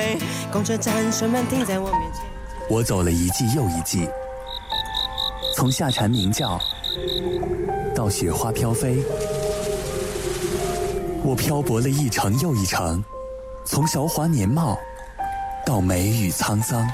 会，公车站车门停在我面前。 我走了一季又一季，从夏蝉鸣叫到雪花飘飞，我漂泊了一程又一程，从韶华年貌到梅雨沧桑。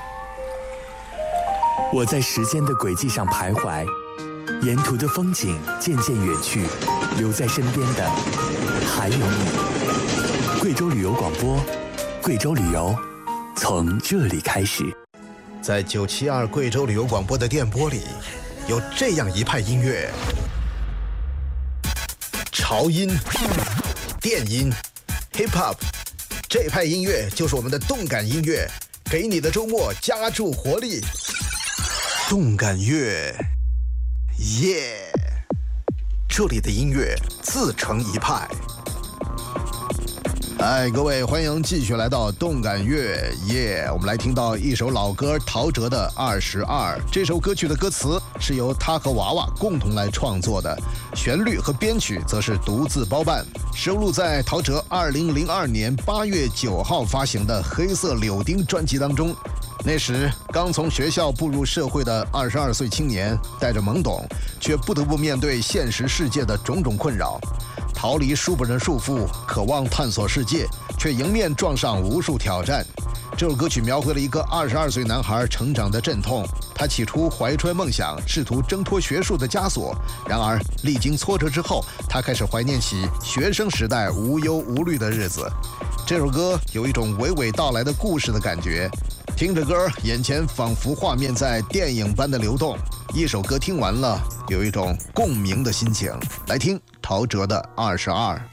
我在时间的轨迹上徘徊，沿途的风景渐渐远去，留在身边的还有你。贵州旅游广播，贵州旅游从这里开始。 在972贵州旅游广播的电波里，有这样一派音乐：潮音、电音、hip hop， 这派音乐就是我们的动感音乐，给你的周末加注活力。动感乐，耶！这里的音乐自成一派。各位，欢迎继续来到动感乐，耶！我们来听到一首老歌陶喆的《22》。这首歌曲的歌词是由他和娃娃共同来创作的，旋律和编曲则是独自包办，收录在陶喆2002年8月9号发行的《黑色柳丁》专辑当中。那时刚从学校步入社会的22岁青年，带着懵懂，却不得不面对现实世界的种种困扰，逃离书本的束缚，渴望探索世界，却迎面撞上无数挑战。这首歌曲描绘了一个22岁男孩成长的阵痛，他起初怀揣梦想，试图挣脱学术的枷锁，然而历经挫折之后，他开始怀念起学生时代无忧无虑的日子。这首歌有一种娓娓道来的故事的感觉，听着歌，眼前仿佛画面在电影般的流动。一首歌听完了，有一种共鸣的心情。来听陶喆的《22》。